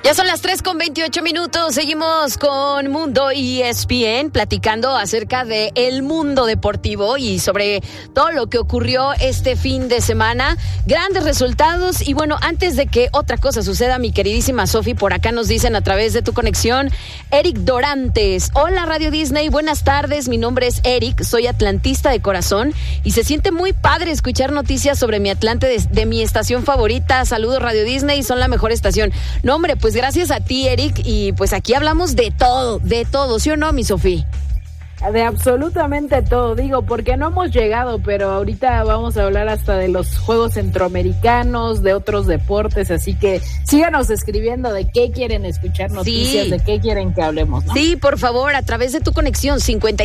Ya son las 3:28. Seguimos con Mundo ESPN, platicando acerca de el mundo deportivo y sobre todo lo que ocurrió este fin de semana. Grandes resultados. Y bueno, antes de que otra cosa suceda, mi queridísima Sofi, por acá nos dicen a través de tu conexión, Eric Dorantes. Hola, Radio Disney, buenas tardes. Mi nombre es Eric, soy atlantista de corazón y se siente muy padre escuchar noticias sobre mi Atlante de mi estación favorita. Saludos, Radio Disney, son la mejor estación. No, hombre, pues gracias a ti, Eric, y pues aquí hablamos de todo, ¿sí o no, mi Sofía? De absolutamente todo, digo, porque no hemos llegado, pero ahorita vamos a hablar hasta de los Juegos Centroamericanos, de otros deportes, así que síganos escribiendo de qué quieren escuchar noticias, sí, de qué quieren que hablemos, ¿no? Sí, por favor, a través de tu conexión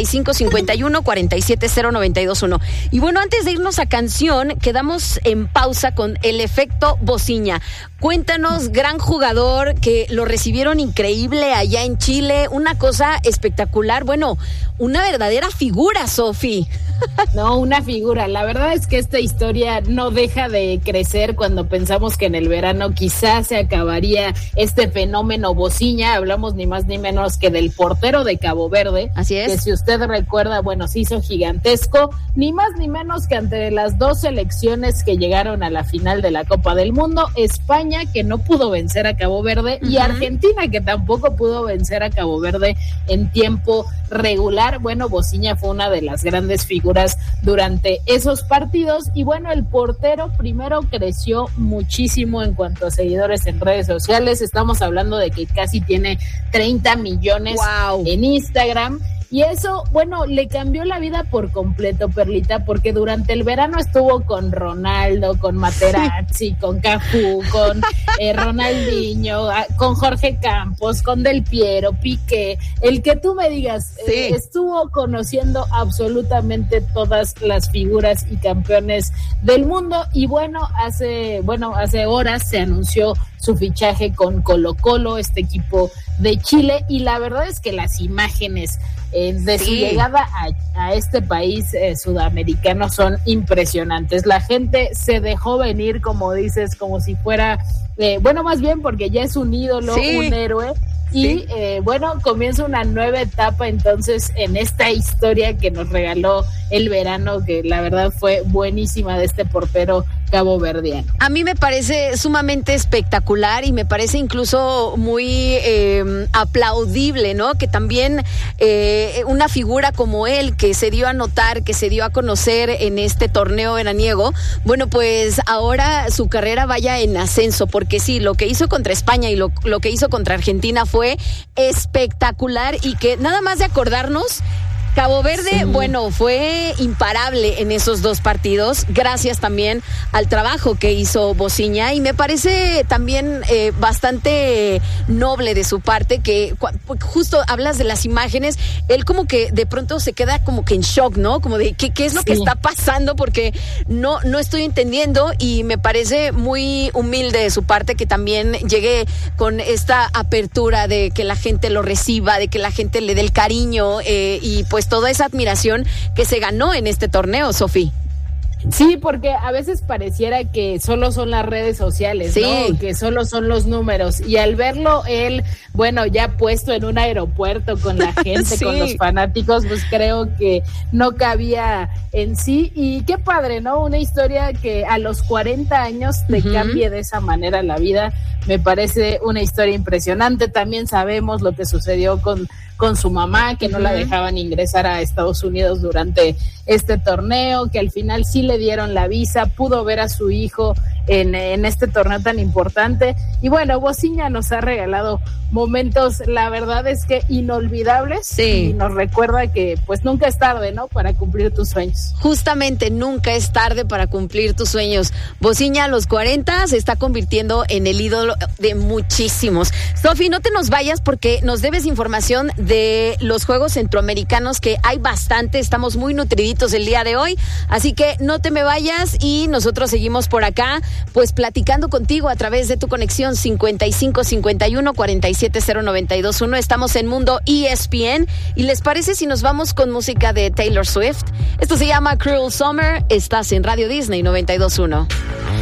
5551-470-921. Y bueno, antes de irnos a canción, quedamos en pausa con el efecto Bociña. Cuéntanos, gran jugador, que lo recibieron increíble allá en Chile, una cosa espectacular, bueno, una verdadera figura, Sofi. No, una figura. La verdad es que esta historia no deja de crecer cuando pensamos que en el verano quizás se acabaría este fenómeno Bociña. Hablamos ni más ni menos que del portero de Cabo Verde. Así es. Que si usted recuerda, bueno, se hizo gigantesco, ni más ni menos que ante las dos selecciones que llegaron a la final de la Copa del Mundo, España, que no pudo vencer a Cabo Verde, y Argentina, que tampoco pudo vencer a Cabo Verde en tiempo regular. Bueno, Bociña fue una de las grandes figuras durante esos partidos, y bueno, el portero primero creció muchísimo en cuanto a seguidores en redes sociales. Estamos hablando de que casi tiene 30 millones en Instagram. Y eso, bueno, le cambió la vida por completo, Perlita, porque durante el verano estuvo con Ronaldo, con Materazzi, con Cafú, con Ronaldinho, con Jorge Campos, con Del Piero, Piqué, el que tú me digas, sí. Estuvo conociendo absolutamente todas las figuras y campeones del mundo. Y bueno, hace horas se anunció su fichaje con Colo-Colo, este equipo de Chile, y la verdad es que las imágenes de su llegada a este país sudamericano son impresionantes. La gente se dejó venir, como dices, como si fuera, más bien porque ya es un ídolo, un héroe. Y bueno, comienza una nueva etapa entonces en esta historia que nos regaló el verano, que la verdad fue buenísima, de este portero caboverdiano. A mí me parece sumamente espectacular y me parece incluso muy aplaudible, ¿no? Que también una figura como él, que se dio a notar, que se dio a conocer en este torneo veraniego, bueno, pues ahora su carrera vaya en ascenso, porque sí, lo que hizo contra España y lo que hizo contra Argentina fue espectacular, y que nada más de acordarnos, Cabo Verde, bueno, fue imparable en esos dos partidos, gracias también al trabajo que hizo Bociña, y me parece también bastante noble de su parte que justo hablas de las imágenes, él como que de pronto se queda como que en shock, ¿no? Como de ¿qué es lo que está pasando? Porque no estoy entendiendo, y me parece muy humilde de su parte que también llegue con esta apertura de que la gente lo reciba, de que la gente le dé el cariño y pues toda esa admiración que se ganó en este torneo, Sofi. Sí, porque a veces pareciera que solo son las redes sociales, ¿no? Que solo son los números, y al verlo él, bueno, ya puesto en un aeropuerto con la gente, con los fanáticos, pues creo que no cabía en sí. Y qué padre, ¿no? Una historia que a los 40 años te cambie de esa manera la vida, me parece una historia impresionante. También sabemos lo que sucedió con su mamá, que no la dejaban ingresar a Estados Unidos durante este torneo, que al final sí le dieron la visa, pudo ver a su hijo en este torneo tan importante. Y bueno, Bociña nos ha regalado momentos, la verdad es que inolvidables, y nos recuerda que pues nunca es tarde, ¿no?, para cumplir tus sueños. Justamente, nunca es tarde para cumplir tus sueños. Bociña a los 40 se está convirtiendo en el ídolo de muchísimos. Sofi, no te nos vayas porque nos debes información de los Juegos Centroamericanos, que hay bastante, estamos muy nutriditos el día de hoy, así que no te me vayas, y nosotros seguimos por acá pues platicando contigo a través de tu conexión 5551-470-921. Estamos en Mundo ESPN, y ¿les parece si nos vamos con música de Taylor Swift? Esto se llama Cruel Summer. Estás en Radio Disney 92.1.